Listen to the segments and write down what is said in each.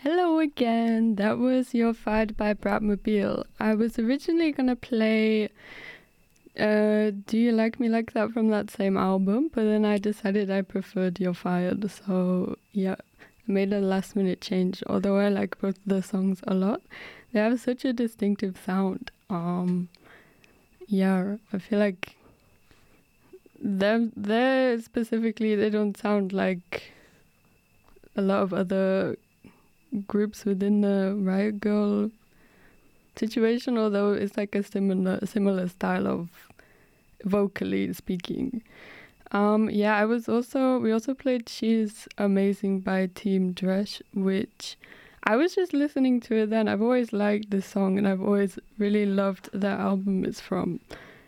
Hello again. That was Your Fired by Bratmobile. I was originally gonna play Do You Like Me Like That from that same album, but then I decided I preferred You're Fired, so yeah, I made a last minute change. Although I like both the songs a lot, they have such a distinctive sound. Yeah, I feel like they specifically, they don't sound like a lot of other groups within the Riot Girl situation, although it's like a similar style of vocally speaking. Yeah, we also played She's Amazing by Team Dresh, which I was just listening to it then. I've always liked this song and I've always really loved that album it's from.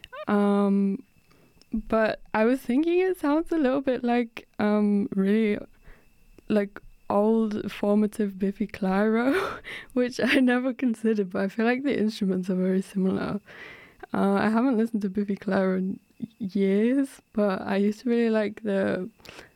But I was thinking it sounds a little bit like really like old formative Biffy Clyro, which I never considered, but I feel like the instruments are very similar. I haven't listened to Biffy Clyro in years, but I used to really like the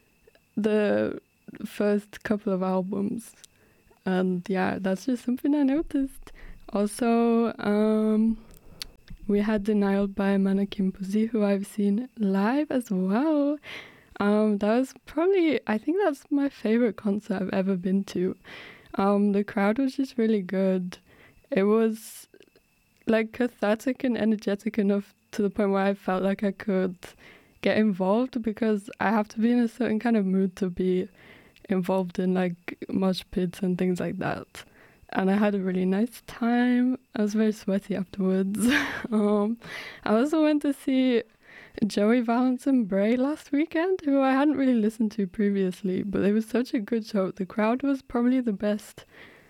first couple of albums, and yeah, that's just something I noticed. Also, we had Denial by Mannequin Pussy, who I've seen live as well. That was probably, I think that's my favorite concert I've ever been to. The crowd was just really good. It was like cathartic and energetic enough to the point where I felt like I could get involved, because I have to be in a certain kind of mood to be involved in like mosh pits and things like that. And I had a really nice time. I was very sweaty afterwards. I also went to see Joey Valence and Bray last weekend, who I hadn't really listened to previously, but it was such a good show. The crowd was probably the best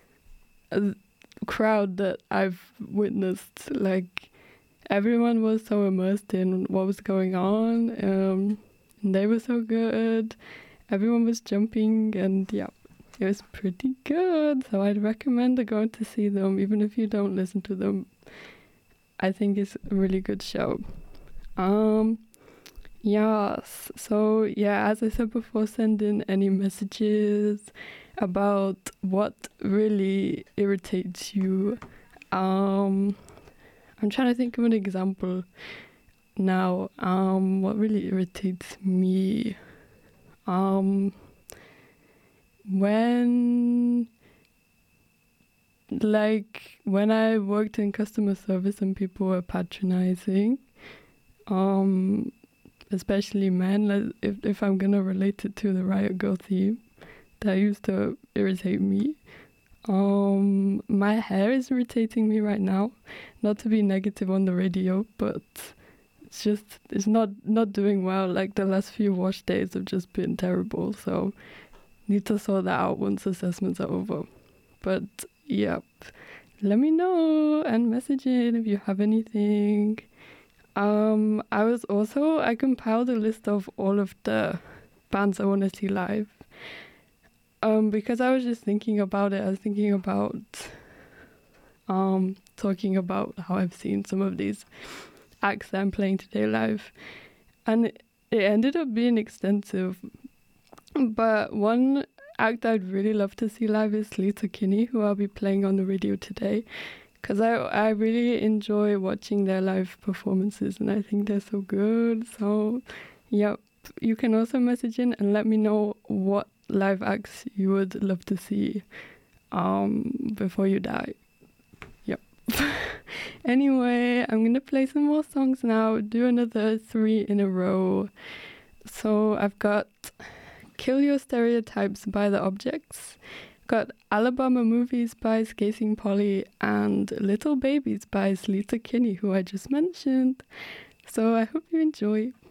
crowd that I've witnessed. Like, everyone was so immersed in what was going on, and they were so good. Everyone was jumping, and yeah, it was pretty good. So I'd recommend going to see them, even if you don't listen to them. I think it's a really good show. Yes, so yeah, as I said before, send in any messages about what really irritates you. I'm trying to think of an example now. What really irritates me? When when I worked in customer service and people were patronizing, especially men, like if I'm gonna relate it to the Riot Girl theme, that used to irritate me. My hair is irritating me right now. Not to be negative on the radio, but it's not doing well. Like, the last few wash days have just been terrible, so need to sort that out once assessments are over. But yeah, let me know and message in if you have anything. I compiled a list of all of the bands I want to see live. Because I was just thinking about it. I was thinking about talking about how I've seen some of these acts that I'm playing today live. And it ended up being extensive. But one act I'd really love to see live is Lisa Kinney, who I'll be playing on the radio today. Because I really enjoy watching their live performances, and I think they're so good. So, yep, you can also message in and let me know what live acts you would love to see before you die. Yep. Anyway, I'm going to play some more songs now, do another 3 in a row. So I've got Kill Your Stereotypes by The Objects, got Alabama Movies by Scacing Polly, and Little Babies by Lisa Kinney, who I just mentioned. So I hope you enjoy.